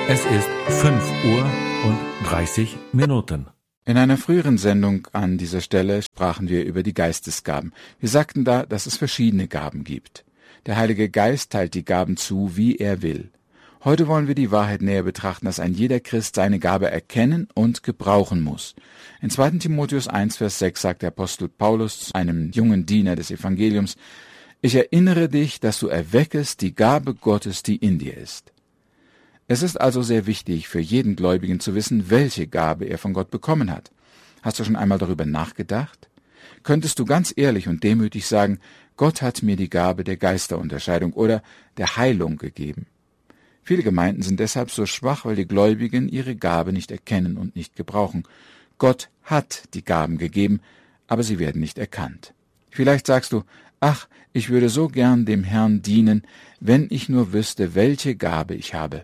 Es ist 5:30 In einer früheren Sendung an dieser Stelle sprachen wir über die Geistesgaben. Wir sagten da, dass es verschiedene Gaben gibt. Der Heilige Geist teilt die Gaben zu, wie er will. Heute wollen wir die Wahrheit näher betrachten, dass ein jeder Christ seine Gabe erkennen und gebrauchen muss. In 2. Timotheus 1, Vers 6 sagt der Apostel Paulus zu einem jungen Diener des Evangeliums: Ich erinnere dich, dass du erweckest die Gabe Gottes, die in dir ist. Es ist also sehr wichtig für jeden Gläubigen zu wissen, welche Gabe er von Gott bekommen hat. Hast du schon einmal darüber nachgedacht? Könntest du ganz ehrlich und demütig sagen, Gott hat mir die Gabe der Geisterunterscheidung oder der Heilung gegeben? Viele Gemeinden sind deshalb so schwach, weil die Gläubigen ihre Gabe nicht erkennen und nicht gebrauchen. Gott hat die Gaben gegeben, aber sie werden nicht erkannt. Vielleicht sagst du, ach, ich würde so gern dem Herrn dienen, wenn ich nur wüsste, welche Gabe ich habe.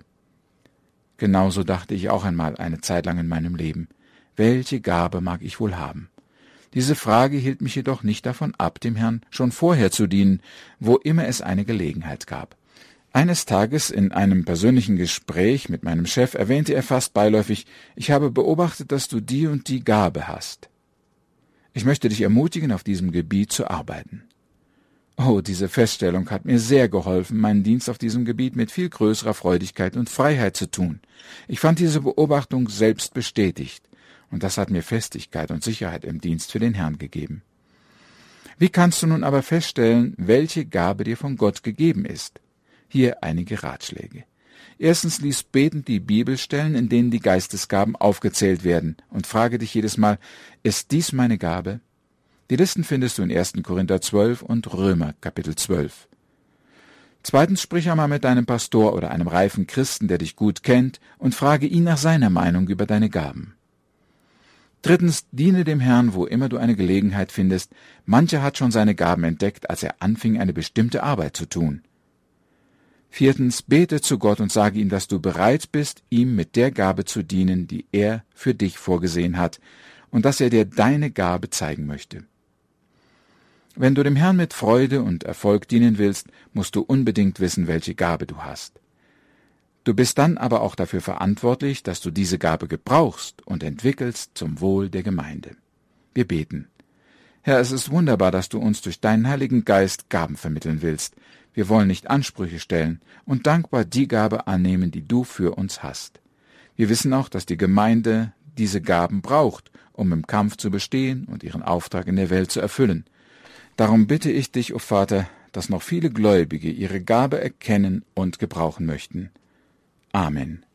Genauso dachte ich auch einmal eine Zeit lang in meinem Leben. Welche Gabe mag ich wohl haben? Diese Frage hielt mich jedoch nicht davon ab, dem Herrn schon vorher zu dienen, wo immer es eine Gelegenheit gab. Eines Tages in einem persönlichen Gespräch mit meinem Chef erwähnte er fast beiläufig, ich habe beobachtet, dass du die und die Gabe hast. Ich möchte dich ermutigen, auf diesem Gebiet zu arbeiten. Oh, diese Feststellung hat mir sehr geholfen, meinen Dienst auf diesem Gebiet mit viel größerer Freudigkeit und Freiheit zu tun. Ich fand diese Beobachtung selbst bestätigt, und das hat mir Festigkeit und Sicherheit im Dienst für den Herrn gegeben. Wie kannst du nun aber feststellen, welche Gabe dir von Gott gegeben ist? Hier einige Ratschläge. Erstens, lies betend die Bibelstellen, in denen die Geistesgaben aufgezählt werden, und frage dich jedes Mal, ist dies meine Gabe? Die Listen findest du in 1. Korinther 12 und Römer Kapitel 12. Zweitens, sprich einmal mit deinem Pastor oder einem reifen Christen, der dich gut kennt, und frage ihn nach seiner Meinung über deine Gaben. Drittens, diene dem Herrn, wo immer du eine Gelegenheit findest. Mancher hat schon seine Gaben entdeckt, als er anfing, eine bestimmte Arbeit zu tun. Viertens, bete zu Gott und sage ihm, dass du bereit bist, ihm mit der Gabe zu dienen, die er für dich vorgesehen hat, und dass er dir deine Gabe zeigen möchte. Wenn du dem Herrn mit Freude und Erfolg dienen willst, musst du unbedingt wissen, welche Gabe du hast. Du bist dann aber auch dafür verantwortlich, dass du diese Gabe gebrauchst und entwickelst zum Wohl der Gemeinde. Wir beten. Herr, es ist wunderbar, dass du uns durch deinen Heiligen Geist Gaben vermitteln willst. Wir wollen nicht Ansprüche stellen und dankbar die Gabe annehmen, die du für uns hast. Wir wissen auch, dass die Gemeinde diese Gaben braucht, um im Kampf zu bestehen und ihren Auftrag in der Welt zu erfüllen. Darum bitte ich dich, o Vater, dass noch viele Gläubige ihre Gabe erkennen und gebrauchen möchten. Amen.